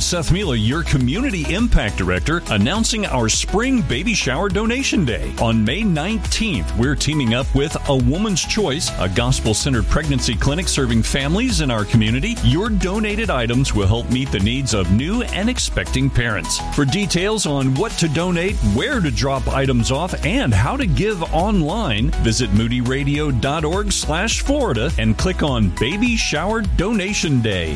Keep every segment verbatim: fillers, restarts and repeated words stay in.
Seth Mila, your Community Impact Director, announcing our Spring Baby Shower Donation Day. On May nineteenth, we're teaming up with A Woman's Choice, a gospel-centered pregnancy clinic serving families in our community. Your donated items will help meet the needs of new and expecting parents. For details on what to donate, where to drop items off, and how to give online, visit moodyradio.org slash Florida and click on Baby Shower Donation Day.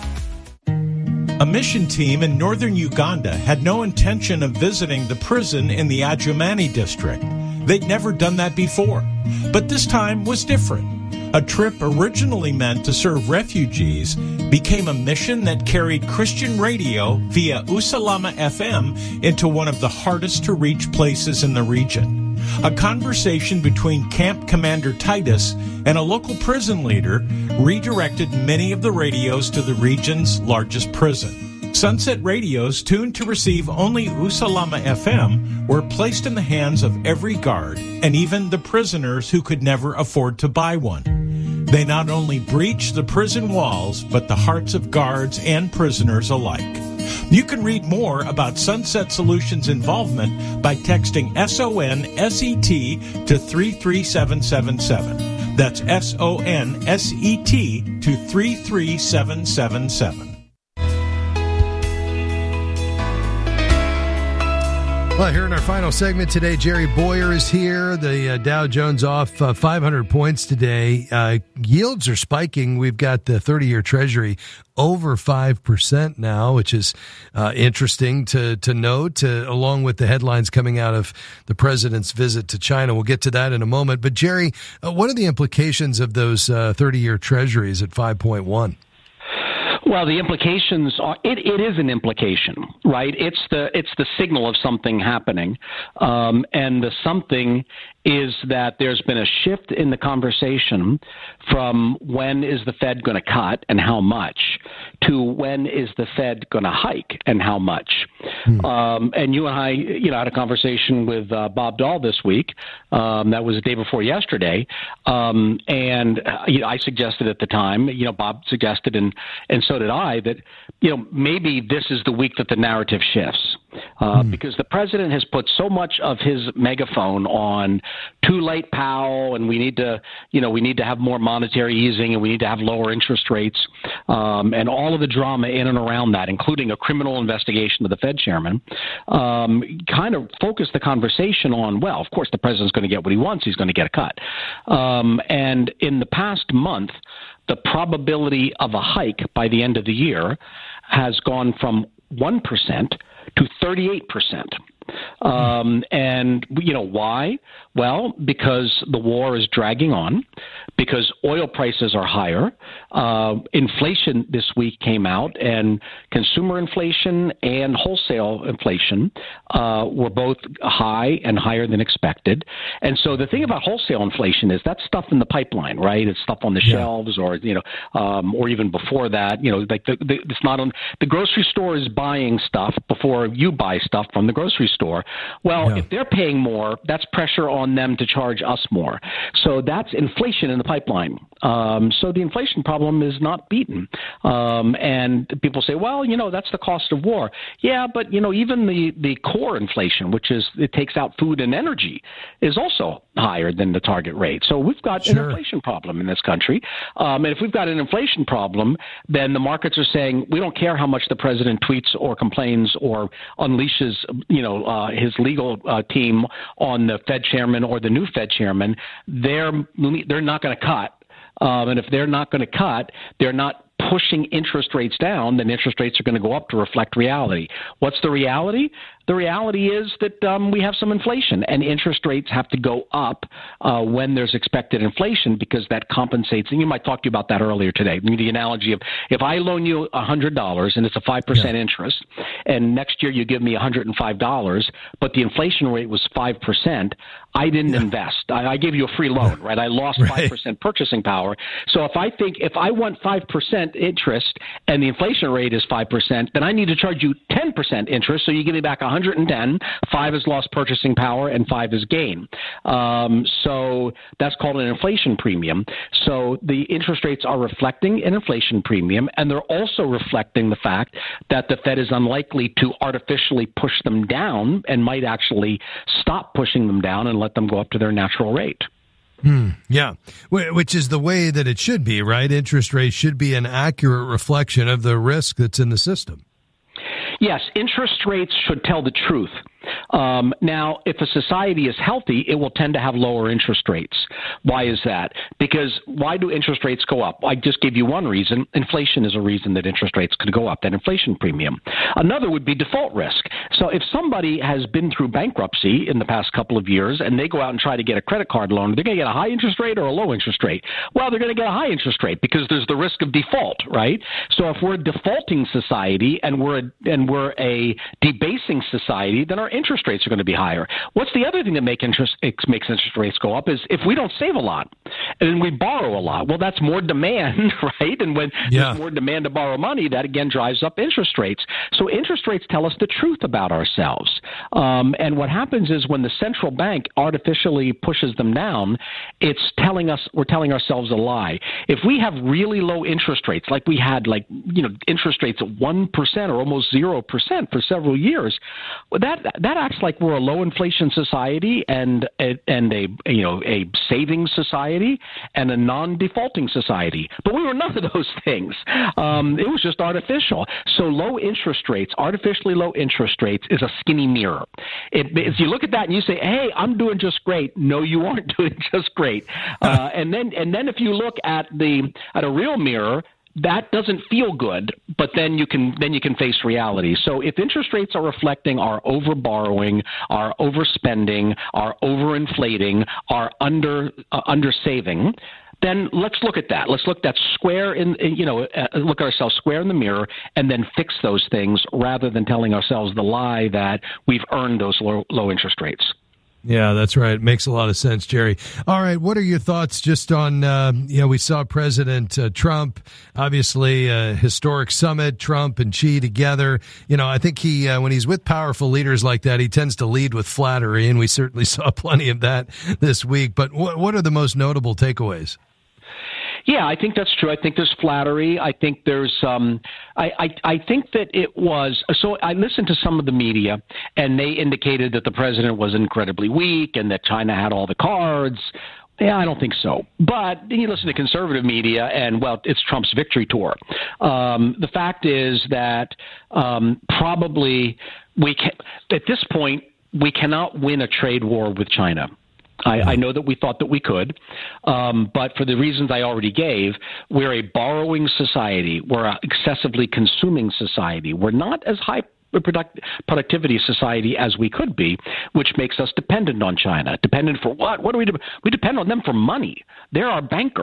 A mission team in northern Uganda had no intention of visiting the prison in the Adjumani district. They'd never done that before. But this time was different. A trip originally meant to serve refugees became a mission that carried Christian radio via Usalama F M into one of the hardest to reach places in the region. A conversation between Camp Commander Titus and a local prison leader redirected many of the radios to the region's largest prison. Sunset radios tuned to receive only Usalama F M were placed in the hands of every guard and even the prisoners who could never afford to buy one. They not only breached the prison walls, but the hearts of guards and prisoners alike. You can read more about Sunset Solutions' involvement by texting S O N S E T to three three seven seven seven. That's S O N S E T to three three seven seven seven. Well, here in our final segment today, Jerry Boyer is here. The uh, Dow Jones off uh, five hundred points today. Uh, yields are spiking. We've got the thirty-year Treasury over five percent now, which is uh, interesting to, to note, uh, along with the headlines coming out of the president's visit to China. We'll get to that in a moment. But, Jerry, uh, what are the implications of those uh, thirty-year Treasuries at five point one? Well, the implications are, it, it is an implication, right? It's the, it's the signal of something happening. Um, and the something is that there's been a shift in the conversation from when is the Fed going to cut and how much to when is the Fed going to hike and how much. Hmm. Um, and you and I, you know, had a conversation with uh, Bob Dahl this week. Um, that was the day before yesterday. Um, and uh, you know, I suggested at the time, you know, Bob suggested, and, and so did I, that, you know, maybe this is the week that the narrative shifts. Uh, hmm. Because the president has put so much of his megaphone on too late, Powell, and we need to, you know, we need to have more monetary easing and we need to have lower interest rates, um, and all of the drama in and around that, including a criminal investigation of the Fed chairman, um, kind of focused the conversation on, well, of course, the president's going to get what he wants. He's going to get a cut. Um, and in the past month, the probability of a hike by the end of the year has gone from one percent to thirty-eight percent. Um, and, you know, why? Well, because the war is dragging on, because oil prices are higher. Uh, inflation this week came out, and consumer inflation and wholesale inflation uh, were both high and higher than expected. And so the thing about wholesale inflation is that's stuff in the pipeline, right? It's stuff on the yeah. shelves, or, you know, um, or even before that, you know, like the, the, it's not on the grocery store is buying stuff before you buy stuff from the grocery store. Well, yeah. if they're paying more, that's pressure on them to charge us more. So that's inflation in the pipeline. Um, so the inflation problem is not beaten. Um, and people say, well, you know, that's the cost of war. Yeah, but, you know, even the, the core inflation, which is it takes out food and energy, is also higher than the target rate. So we've got sure. an inflation problem in this country. Um, and if we've got an inflation problem, then the markets are saying, we don't care how much the president tweets or complains or unleashes, you know, uh, his legal uh, team on the Fed chairman or the new Fed chairman. They're, they're not going to cut. Um, and if they're not going to cut, they're not pushing interest rates down, then interest rates are going to go up to reflect reality. What's the reality? The reality is that um, we have some inflation, and interest rates have to go up uh, when there's expected inflation, because that compensates. And you might talk to you about that earlier today. The analogy of if I loan you one hundred dollars and it's a five percent yeah. interest, and next year you give me one hundred five dollars, but the inflation rate was five percent, I didn't yeah. invest. I, I gave you a free loan, right? I lost right. five percent purchasing power. So if I think if I want five percent interest and the inflation rate is five percent, then I need to charge you ten percent interest so you give me back one one hundred ten, five has lost purchasing power, and five is gain. Um, so that's called an inflation premium. So the interest rates are reflecting an inflation premium, and they're also reflecting the fact that the Fed is unlikely to artificially push them down and might actually stop pushing them down and let them go up to their natural rate. Hmm, yeah, which is the way that it should be, right? Interest rates should be an accurate reflection of the risk that's in the system. Yes, interest rates should tell the truth. Um, now, if a society is healthy, it will tend to have lower interest rates. Why is that? Because why do interest rates go up? I just gave you one reason. Inflation is a reason that interest rates could go up, that inflation premium. Another would be default risk. So if somebody has been through bankruptcy in the past couple of years and they go out and try to get a credit card loan, they're going to get a high interest rate or a low interest rate? Well, they're going to get a high interest rate because there's the risk of default, right? So if we're a defaulting society and we're a, and we're a debasing society, then our interest rates are going to be higher. What's the other thing that make interest, makes interest rates go up is if we don't save a lot and we borrow a lot. Well, that's more demand, right? And when yeah. there's more demand to borrow money, that again drives up interest rates. So interest rates tell us the truth about ourselves. Um, and what happens is when the central bank artificially pushes them down, it's telling us, we're telling ourselves a lie. If we have really low interest rates, like we had like, you know, interest rates at one percent or almost zero percent for several years, well, that that acts like we're a low inflation society and a, and a you know a savings society and a non-defaulting society. But we were none of those things. Um, it was just artificial. So low interest rates, artificially low interest rates, is a skinny mirror. It, if you look at that and you say, "Hey, I'm doing just great," no, you aren't doing just great. Uh, and then and then if you look at the at a real mirror, that doesn't feel good, but then you can then you can face reality. So if interest rates are reflecting our overborrowing, our overspending, our overinflating, our under uh, undersaving, then let's look at that. Let's look that square in, you know, uh, look at ourselves square in the mirror and then fix those things rather than telling ourselves the lie that we've earned those low, low interest rates. Yeah, that's right. Makes a lot of sense, Jerry. All right, what are your thoughts just on, uh, you know, we saw President uh, Trump, obviously a historic summit, Trump and Xi together. You know, I think he, uh, when he's with powerful leaders like that, he tends to lead with flattery, and we certainly saw plenty of that this week. But what, what are the most notable takeaways? Yeah, I think that's true. I think there's flattery. I think there's, um, I, I, I think that it was, so I listened to some of the media, and they indicated that the president was incredibly weak and that China had all the cards. Yeah, I don't think so. But then you listen to conservative media, and, well, it's Trump's victory tour. Um, the fact is that um, probably we can, at this point, we cannot win a trade war with China. I, I know that we thought that we could, um, but for the reasons I already gave, we're a borrowing society. We're an excessively consuming society. We're not as high product, productivity society as we could be, which makes us dependent on China. Dependent for what? What do we do? We depend on them for money. They're our banker.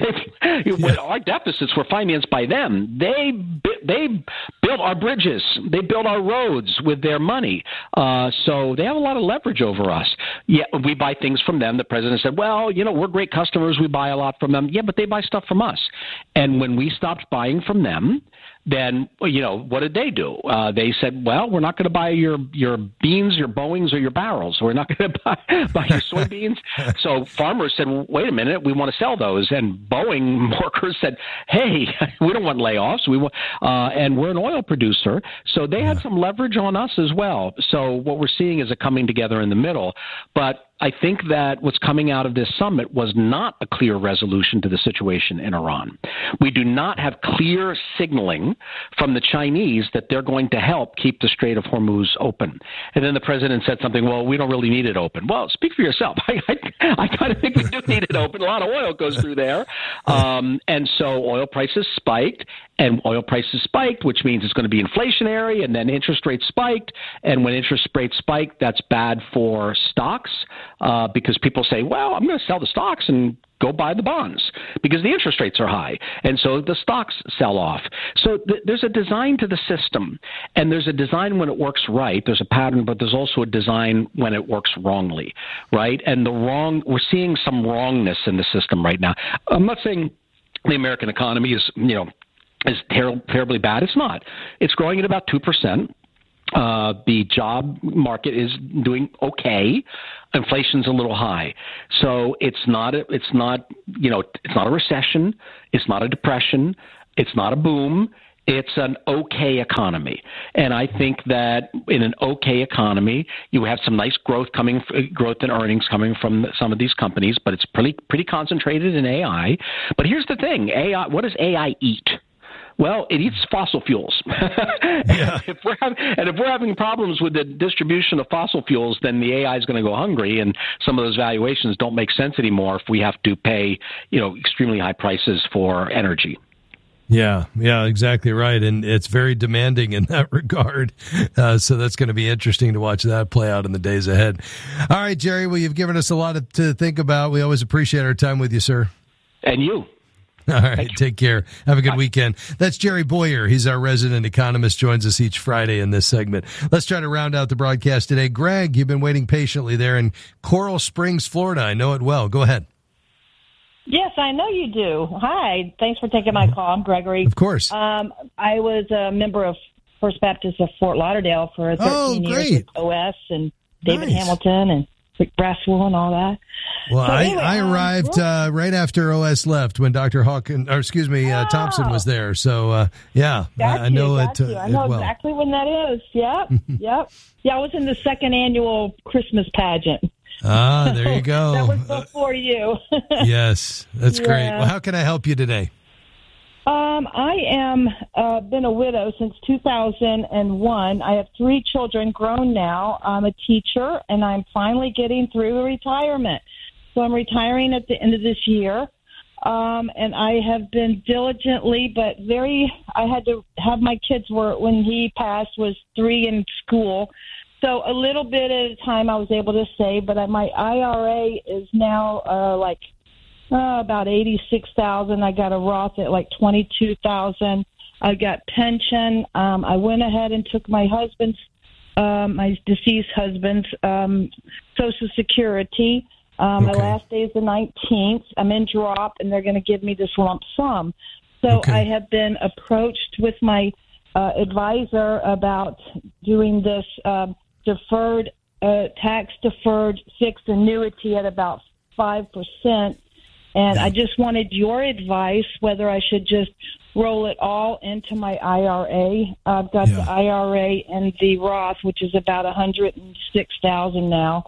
Yeah. Our deficits were financed by them. They they built our bridges. They built our roads with their money. Uh, so they have a lot of leverage over us. Yeah, we buy things from them. The president said, well, you know, we're great customers. We buy a lot from them. Yeah, but they buy stuff from us. And when we stopped buying from them, then, you know, what did they do? Uh, they said, well, we're not going to buy your, your beans, your Boeings, or your barrels. We're not going to buy, buy your soybeans. So farmers said, well, wait a minute, we want to sell those. And Boeing workers said, hey, we don't want layoffs. We want, uh, and we're an oil producer. So they had some leverage on us as well. So what we're seeing is a coming together in the middle. But I think that what's coming out of this summit was not a clear resolution to the situation in Iran. We do not have clear signaling from the Chinese that they're going to help keep the Strait of Hormuz open. And then the president said something, well, we don't really need it open. Well, speak for yourself. I, I, I kind of think we do need it open. A lot of oil goes through there. Um, and so oil prices spiked. And oil prices spiked, which means it's going to be inflationary, and then interest rates spiked. And when interest rates spike, that's bad for stocks uh, because people say, well, I'm going to sell the stocks and go buy the bonds because the interest rates are high. And so the stocks sell off. So th- there's a design to the system, and there's a design when it works right. There's a pattern, but there's also a design when it works wrongly, right? And the wrong, we're seeing some wrongness in the system right now. I'm not saying the American economy is, you know, is ter- terribly bad. It's not. It's growing at about two percent. Uh, the job market is doing okay. Inflation's a little high, so it's not a, it's not you know it's not a recession. It's not a depression. It's not a boom. It's an okay economy, and I think that in an okay economy, you have some nice growth coming, growth in earnings coming from some of these companies, but it's pretty pretty concentrated in A I. But here's the thing: A I. What does A I eat? Well, it eats fossil fuels. Yeah. if we're having, and if we're having problems with the distribution of fossil fuels, then the A I is going to go hungry, and some of those valuations don't make sense anymore if we have to pay, you know, extremely high prices for energy. Yeah, yeah, exactly right. And it's very demanding in that regard. Uh, so that's going to be interesting to watch that play out in the days ahead. All right, Jerry, well, you've given us a lot of, to think about. We always appreciate our time with you, sir. And you. All right, take care. Have a good weekend. That's Jerry Bowyer. He's our resident economist, joins us each Friday in this segment. Let's try to round out the broadcast today. Greg, you've been waiting patiently there in Coral Springs, Florida. I know it well. Go ahead. Yes, I know you do. Hi. Thanks for taking my call. I'm Gregory. Of course. Um, I was a member of First Baptist of Fort Lauderdale for thirteen oh, years with O S and David nice. Hamilton and Rick Braswell and all that. Well, so I, anyway, I um, arrived uh, right after O S left when Doctor Hawkins, or excuse me, uh, Thompson was there. So, uh, yeah, got I, I know you, it, got you. uh, I know it well. exactly when that is. Yep, yep. Yeah, I was in the second annual Christmas pageant. Ah, there you go. That was before you. Yes, that's Yeah. great. Well, how can I help you today? Um, I am uh, been a widow since two thousand one. I have three children grown now. I'm a teacher, and I'm finally getting through retirement. So I'm retiring at the end of this year. Um, and I have been diligently, but very, I had to have my kids were, when he passed, was three in school. So a little bit at a time I was able to save, but my I R A is now uh, like uh, about eighty-six thousand. I got a Roth at like twenty-two thousand. I got pension. Um, I went ahead and took my husband's, um, my deceased husband's um, Social Security. Um, Okay. My last day is the nineteenth. I'm in drop, and they're going to give me this lump sum. So Okay. I have been approached with my uh, advisor about doing this um, deferred, uh, tax-deferred fixed annuity at about five percent. And I just wanted your advice whether I should just roll it all into my I R A. I've got Yeah. the I R A and the Roth, which is about one hundred six thousand now.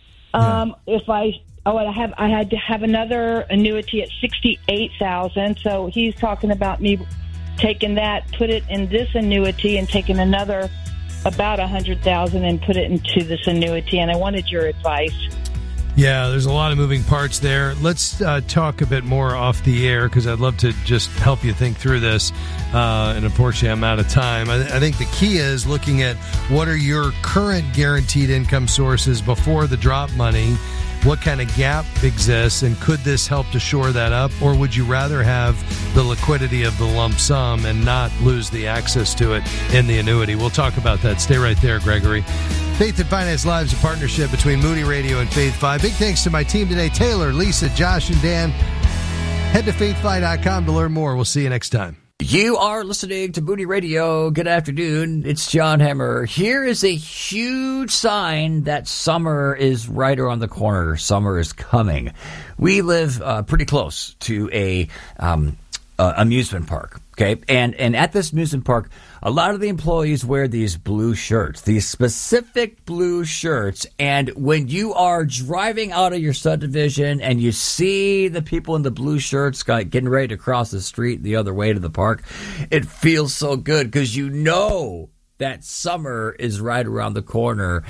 Um, if I, oh, I have, I had to have another annuity at sixty-eight thousand. So he's talking about me taking that, put it in this annuity, and taking another about a hundred thousand and put it into this annuity. And I wanted your advice. Yeah, there's a lot of moving parts there. Let's uh, talk a bit more off the air because I'd love to just help you think through this. Uh, and unfortunately, I'm out of time. I, I think the key is looking at what are your current guaranteed income sources before the drop money. What kind of gap exists, and could this help to shore that up? Or would you rather have the liquidity of the lump sum and not lose the access to it in the annuity? We'll talk about that. Stay right there, Gregory. Faith and Finance Live is a partnership between Moody Radio and Faith Five. Big thanks to my team today, Taylor, Lisa, Josh, and Dan. Head to faith fi dot com to learn more. We'll see you next time. You are listening to Moody Radio. Good afternoon. It's John Hemmer. Here is a huge sign that summer is right around the corner. Summer is coming. We live uh, pretty close to a um, uh, amusement park. Okay, and and at this amusement park, a lot of the employees wear these blue shirts, these specific blue shirts. And when you are driving out of your subdivision and you see the people in the blue shirts getting ready to cross the street the other way to the park, it feels so good because you know that summer is right around the corner.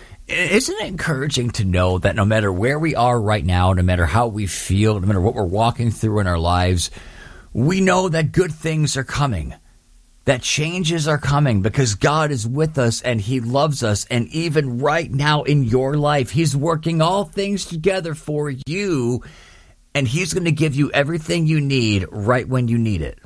Isn't it encouraging to know that no matter where we are right now, no matter how we feel, no matter what we're walking through in our lives, we know that good things are coming, that changes are coming because God is with us and He loves us. And even right now in your life, He's working all things together for you, and He's going to give you everything you need right when you need it.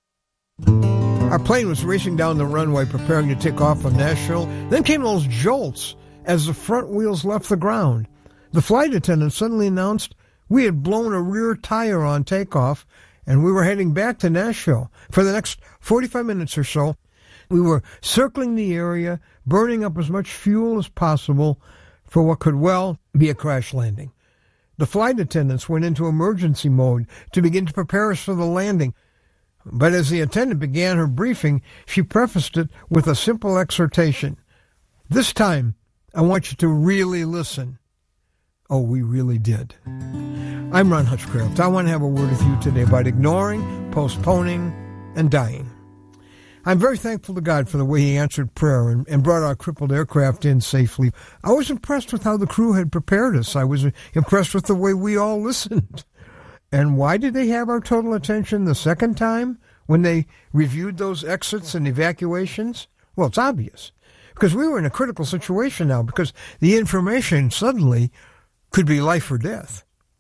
Our plane was racing down the runway preparing to take off from Nashville. Then came those jolts as the front wheels left the ground. The flight attendant suddenly announced we had blown a rear tire on takeoff, and we were heading back to Nashville. For the next forty-five minutes or so, We were circling the area, burning up as much fuel as possible for what could well be a crash landing. The flight attendants went into emergency mode to begin to prepare us for the landing. But as the attendant began her briefing, she prefaced it with a simple exhortation. This time, I want you to really listen. Oh, we really did. I'm Ron Hutchcraft. I want to have a word with you today about ignoring, postponing, and dying. I'm very thankful to God for the way he answered prayer and, and brought our crippled aircraft in safely. I was impressed with how the crew had prepared us. I was impressed with the way we all listened. And why did they have our total attention the second time when they reviewed those exits and evacuations? Well, it's obvious. Because we were in a critical situation now, because the information suddenly could be life or death.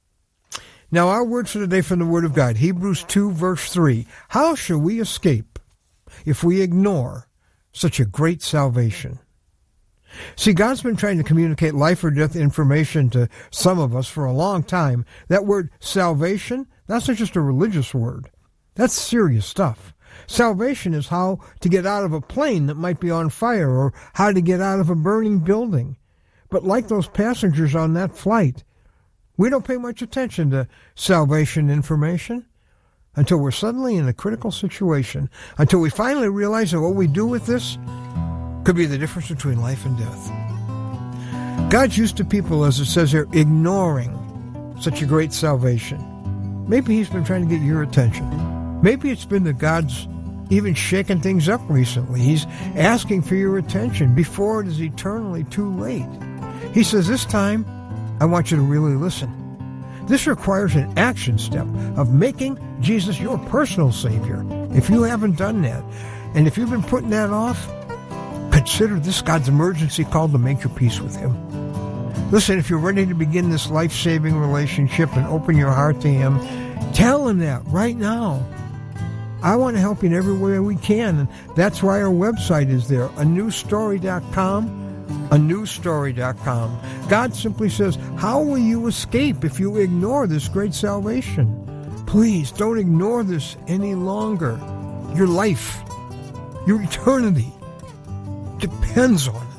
Now, our word for today from the Word of God, Hebrews two, verse three. How shall we escape if we ignore such a great salvation? See, God's been trying to communicate life or death information to some of us for a long time. That word salvation, that's not just a religious word. That's serious stuff. Salvation is how to get out of a plane that might be on fire or how to get out of a burning building. But like those passengers on that flight, we don't pay much attention to salvation information until we're suddenly in a critical situation, until we finally realize that what we do with this could be the difference between life and death. God's used to people, as it says here, ignoring such a great salvation. Maybe he's been trying to get your attention. Maybe it's been that God's even shaken things up recently. He's asking for your attention before it is eternally too late. He says, this time, I want you to really listen. This requires an action step of making Jesus your personal Savior. If you haven't done that, and if you've been putting that off, consider this God's emergency call to make your peace with him. Listen, if you're ready to begin this life-saving relationship and open your heart to him, tell him that right now. I want to help you in every way we can, and that's why our website is there, a new story dot com, a new story dot com. God simply says, how will you escape if you ignore this great salvation? Please don't ignore this any longer. Your life, your eternity depends on it.